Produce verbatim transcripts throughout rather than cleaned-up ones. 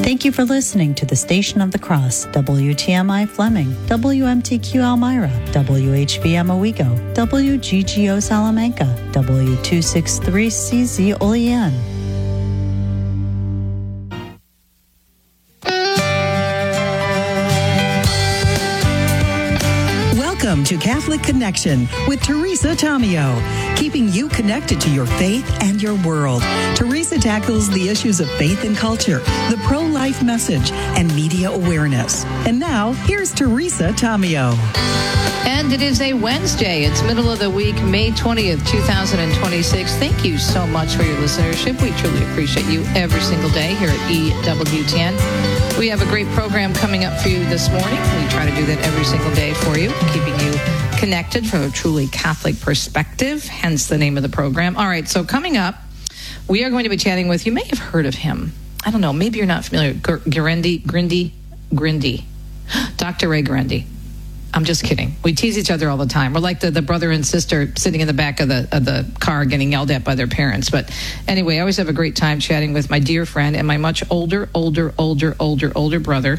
Thank you for listening to the Station of the Cross, W T M I Fleming, W M T Q Elmira, W H V M Owego, W G G O Salamanca, W two sixty-three C Z Olean. Welcome to Catholic Connection with Teresa Tomeo, keeping you connected to your faith and your world. Teresa tackles the issues of faith and culture, the pro-life message, and media awareness. And now, here's Teresa Tomeo. And it is a Wednesday. It's middle of the week, May twentieth, twenty twenty-six. Thank you so much for your listenership. We truly appreciate you every single day here at E W T N. We have a great program coming up for you this morning. We try to do that every single day for you, keeping you connected from a truly Catholic perspective, hence the name of the program. All right, so coming up, we are going to be chatting with, you may have heard of him. I don't know, maybe you're not familiar. Guarendi, Grindy, Grindy. Doctor Ray Guarendi. I'm just kidding. We tease each other all the time. We're like the, the brother and sister sitting in the back of the of the car getting yelled at by their parents. But anyway, I always have a great time chatting with my dear friend and my much older, older, older, older, older brother,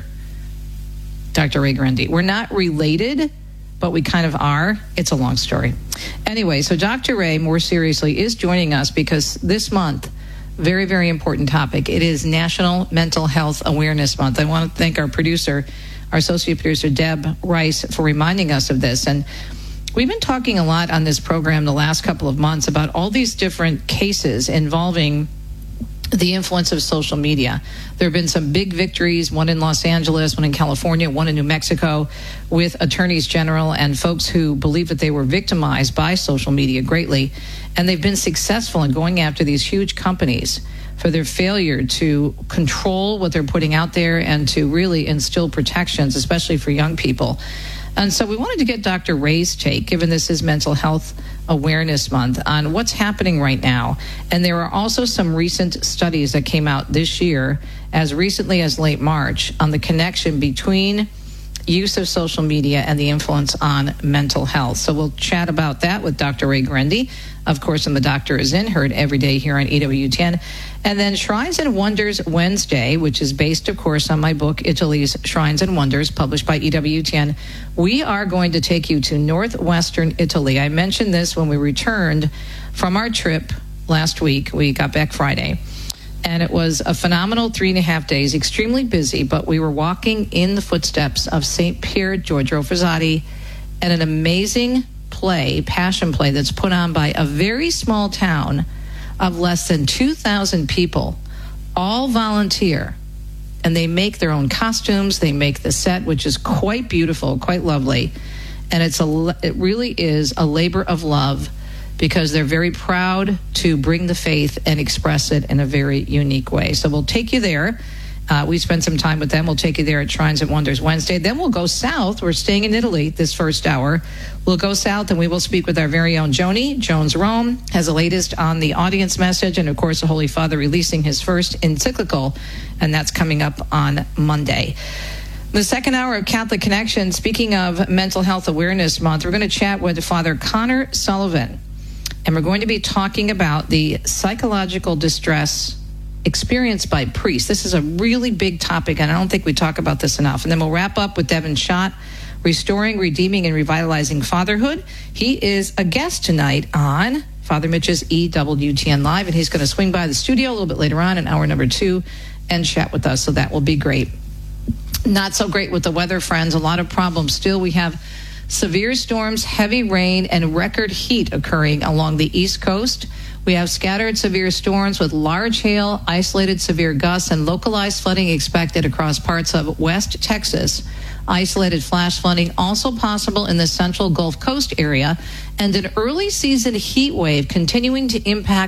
Doctor Ray Guarendi. We're not related, but we kind of are. It's a long story. Anyway, so Doctor Ray, more seriously, is joining us because this month, very, very important topic. It is National Mental Health Awareness Month. I want to thank our producer, our associate producer, Deb Rice, for reminding us of this. And we've been talking a lot on this program the last couple of months about all these different cases involving the influence of social media. There have been some big victories, one in Los Angeles, one in California, one in New Mexico, with attorneys general and folks who believe that they were victimized by social media greatly. And they've been successful in going after these huge companies for their failure to control what they're putting out there and to really instill protections, especially for young people. And so we wanted to get Doctor Ray's take, given this is Mental Health Awareness Month, on what's happening right now. And there are also some recent studies that came out this year, as recently as late March, on the connection between use of social media and the influence on mental health. So we'll chat about that with Doctor Ray Guarendi, of course, and the doctor is in, heard every day here on E W T N. And then Shrines and Wonders Wednesday, which is based, of course, on my book, Italy's Shrines and Wonders, published by E W T N. We are going to take you to northwestern Italy. I mentioned this when we returned from our trip last week. We got back Friday. And it was a phenomenal three and a half days, extremely busy, but we were walking in the footsteps of Saint Pier Giorgio Frassati and an amazing play, passion play, that's put on by a very small town of less than two thousand people, all volunteer. And they make their own costumes. They make the set, which is quite beautiful, quite lovely. And it's a, it really is a labor of love, because they're very proud to bring the faith and express it in a very unique way. So we'll take you there. Uh, we spent some time with them. We'll take you there at Shrines and Wonders Wednesday. Then we'll go south. We're staying in Italy this first hour. We'll go south and we will speak with our very own Joni. Jones Rome has the latest on the audience message, and of course the Holy Father releasing his first encyclical, and that's coming up on Monday. The second hour of Catholic Connection, speaking of Mental Health Awareness Month, we're going to chat with Father Connor Sullivan. And we're going to be talking about the psychological distress experienced by priests. This is a really big topic, and I don't think we talk about this enough. And then we'll wrap up with Devin Schott, Restoring, Redeeming, and Revitalizing Fatherhood. He is a guest tonight on Father Mitch's E W T N Live, and he's going to swing by the studio a little bit later on in hour number two and chat with us, so that will be great. Not so great with the weather, friends. A lot of problems still. We have severe storms, heavy rain, and record heat occurring along the East Coast. We have scattered severe storms with large hail, isolated severe gusts, and localized flooding expected across parts of West Texas. Isolated flash flooding also possible in the central Gulf Coast area, and an early season heat wave continuing to impact